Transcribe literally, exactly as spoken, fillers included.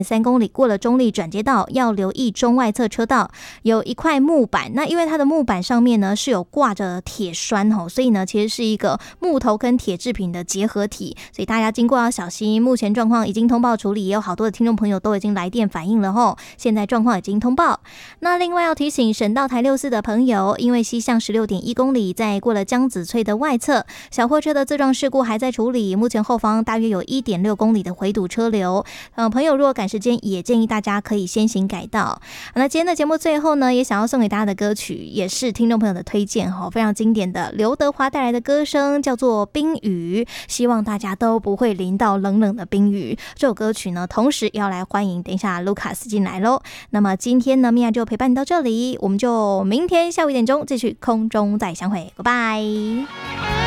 三公里过了中立转接道，要留意中外侧车道有一块木板，那因为它的木板上面呢是有挂着铁栓吼，所以呢其实是一个木头跟铁制品的结合体，所以大家经过要小心。目前状况已经通报处理，也有好多的听众朋友都已经来电反映了吼，现在状况已经通报。那另外要提醒省道台六四的朋友，因为西向 十六点一公里在过了江子翠的外侧，小货车的自撞事故还在处理，目前后方大约有 一点六公里的回堵车流，呃，朋友如果赶时间，也建议大家可以先行改道。那今天的节目最后呢，也想要送给大家的歌曲，也是听众朋友的推荐哈，非常经典的刘德华带来的歌声，叫做《冰雨》，希望大家都不会淋到冷冷的冰雨。这首歌曲呢，同时要来欢迎等一下卢卡斯进来喽。那么今天呢，米娅就陪伴你到这里，我们就明天下午一点钟继续空中再相会，拜拜。